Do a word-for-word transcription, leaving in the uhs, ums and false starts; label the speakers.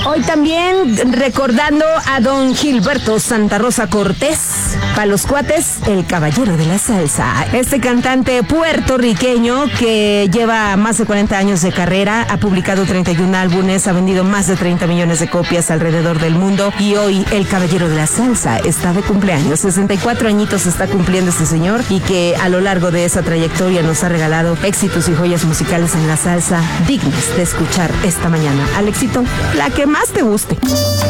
Speaker 1: Hoy también recordando a don Gilberto Santa Rosa Cortés, para los cuates, el caballero de la salsa. Este cantante puertorriqueño que lleva más de cuarenta años de carrera, ha publicado treinta y un álbumes, ha vendido más de treinta millones de copias alrededor del mundo y hoy el caballero de la salsa está de cumpleaños. sesenta y cuatro añitos está cumpliendo este señor y que a lo largo de esa trayectoria nos ha regalado éxitos y joyas musicales en la salsa dignas de escuchar esta mañana. Al éxito, la que más te guste.